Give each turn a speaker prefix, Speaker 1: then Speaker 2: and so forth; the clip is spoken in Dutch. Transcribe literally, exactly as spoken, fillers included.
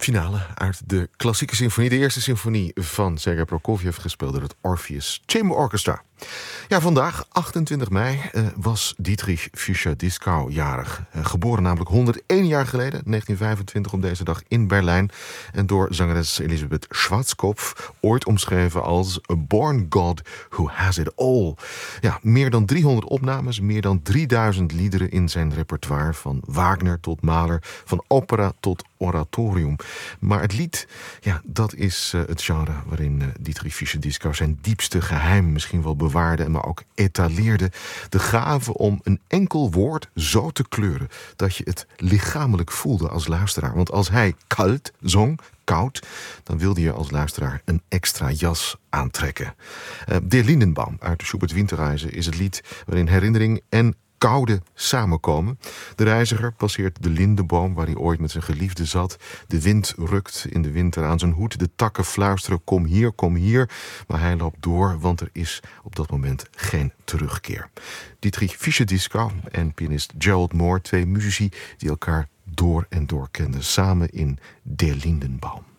Speaker 1: Finale uit de klassieke symfonie. De eerste symfonie van Sergei Prokofjev, gespeeld door het Orpheus Chamber Orchestra. Ja, vandaag, achtentwintig mei, uh, was Dietrich Fischer-Dieskau jarig. Uh, geboren namelijk honderdéén jaar geleden, negentien vijfentwintig op deze dag in Berlijn. En door zangeres Elisabeth Schwarzkopf ooit omschreven als A Born God Who Has It All. Ja, meer dan driehonderd opnames, meer dan drieduizend liederen in zijn repertoire. Van Wagner tot Mahler, van opera tot oratorium. Maar het lied, ja, dat is uh, het genre waarin uh, Dietrich Fischer-Dieskau zijn diepste geheim misschien wel bewaarde, maar ook etaleerde. De gave om een enkel woord zo te kleuren dat je het lichamelijk voelde als luisteraar. Want als hij kalt zong, koud, dan wilde je als luisteraar een extra jas aantrekken. Uh, Der Lindenbaum uit de Schubert Winterreise is het lied waarin herinnering en koude samenkomen. De reiziger passeert de lindenboom waar hij ooit met zijn geliefde zat. De wind rukt in de winter aan zijn hoed. De takken fluisteren, kom hier, kom hier. Maar hij loopt door, want er is op dat moment geen terugkeer. Dietrich Fischer-Dieskau en pianist Gerald Moore, twee muzici die elkaar door en door kenden, samen in Der Lindenbaum.